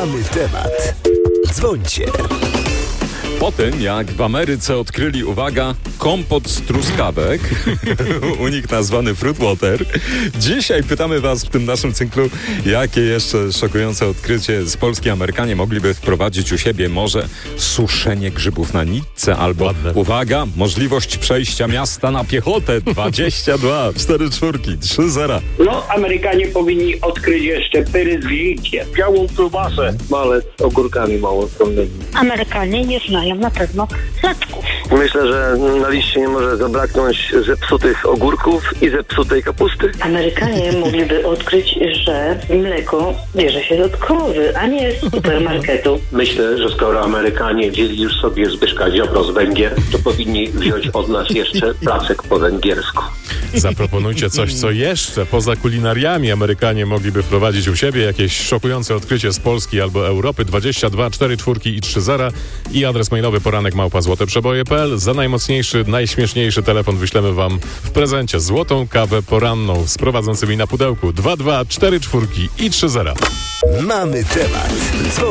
Mamy temat. Dzwońcie. Po tym, jak w Ameryce odkryli, uwaga, kompot z truskawek, u nich nazwany fruit water, dzisiaj pytamy was w tym naszym cyklu, jakie jeszcze szokujące odkrycie z Polski Amerykanie mogliby wprowadzić u siebie. Może suszenie grzybów na nitce, albo, uwaga, możliwość przejścia miasta na piechotę. 22, 4 czwórki, 3 zera. No, Amerykanie powinni odkryć jeszcze pyry z życiem. Białą kiełbasę, malec z ogórkami małostronnymi. Amerykanie nie znają na pewno flaczków. Myślę, że na liście nie może zabraknąć zepsutych ogórków i zepsutej kapusty. Amerykanie mogliby odkryć, że mleko bierze się od krowy, a nie z supermarketu. Myślę, że skoro Amerykanie wzięli już sobie Zbyszka Ziobro z Węgier, to powinni wziąć od nas jeszcze placek po węgiersku. Zaproponujcie coś, co jeszcze poza kulinariami Amerykanie mogliby wprowadzić u siebie. Jakieś szokujące odkrycie z Polski albo Europy. 22, 4 czwórki i 3 zera. I adres mailowy poranek@złoteprzeboje.pl. Za najmocniejszy, najśmieszniejszy telefon wyślemy wam w prezencie złotą kawę poranną z prowadzącymi na pudełku. 22, 4 czwórki i 3 zera. Mamy temat.